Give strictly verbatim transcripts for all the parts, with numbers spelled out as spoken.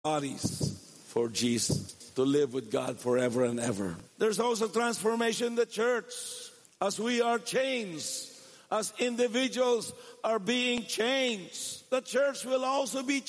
bodies for Jesus, to live with God forever and ever. There's also transformation in the church as we are changed, as individuals are being changed. The church will also be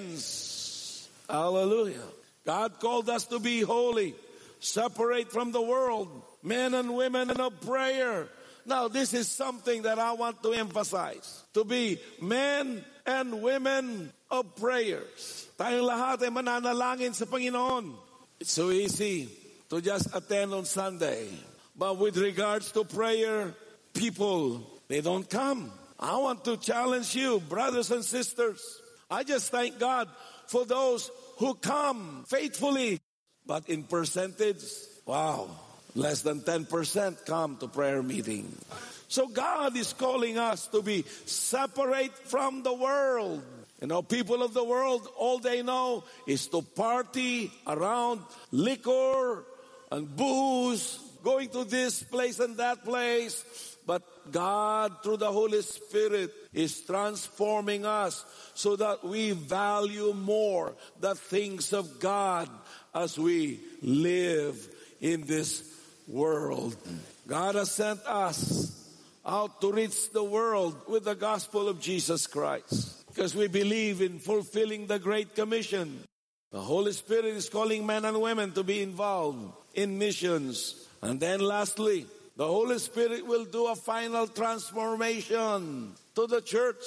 changed. Hallelujah. God called us to be holy, separate from the world, men and women of prayer. Now, this is something that I want to emphasize. To be men and women of prayers. Tayong lahat ay mananalangin sa Panginoon. It's so easy to just attend on Sunday. But with regards to prayer, people, they don't come. I want to challenge you, brothers and sisters. I just thank God for those who come faithfully. But in percentage, wow, less than ten percent come to prayer meeting. So God is calling us to be separate from the world. You know, people of the world, all they know is to party around liquor and booze, going to this place and that place. But God, through the Holy Spirit, is transforming us so that we value more the things of God as we live in this world. God has sent us out to reach the world with the gospel of Jesus Christ, because we believe in fulfilling the Great Commission. The Holy Spirit is calling men and women to be involved in missions. And then lastly, the Holy Spirit will do a final transformation to the church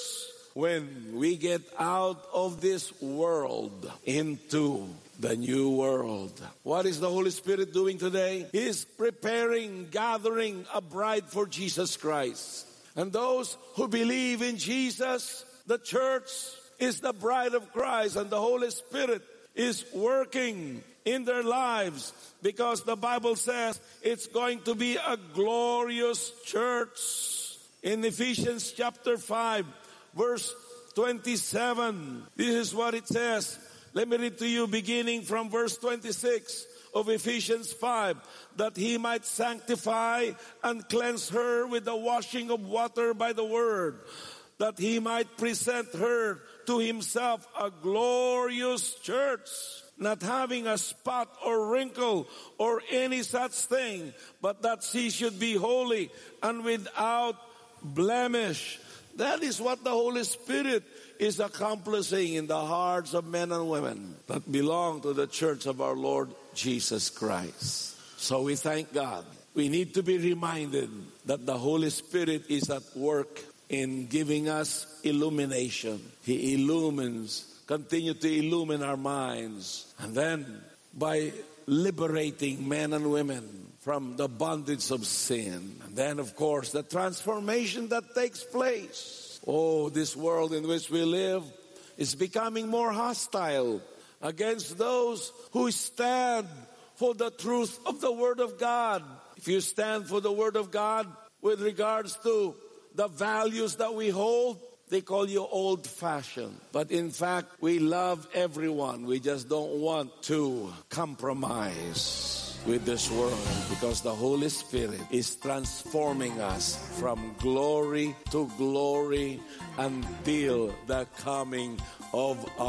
when we get out of this world into the new world. What is the Holy Spirit doing today? He is preparing, gathering a bride for Jesus Christ. And those who believe in Jesus, the church is the bride of Christ, and the Holy Spirit is working in their lives, because the Bible says it's going to be a glorious church. In Ephesians chapter five, verse twenty-seven, this is what it says. Let me read to you beginning from verse twenty-six of Ephesians five. That he might sanctify and cleanse her with the washing of water by the word, that he might present her to himself a glorious church, not having a spot or wrinkle or any such thing, but that she should be holy and without blemish. That is what the Holy Spirit is accomplishing in the hearts of men and women that belong to the church of our Lord Jesus Christ. So we thank God. We need to be reminded that the Holy Spirit is at work in giving us illumination. He illumines, continue to illumine our minds. And then by liberating men and women from the bondage of sin. And then, of course, the transformation that takes place. Oh, this world in which we live is becoming more hostile against those who stand for the truth of the Word of God. If you stand for the Word of God with regards to the values that we hold, they call you old-fashioned. But in fact, we love everyone. We just don't want to compromise with this world, because the Holy Spirit is transforming us from glory to glory until the coming of our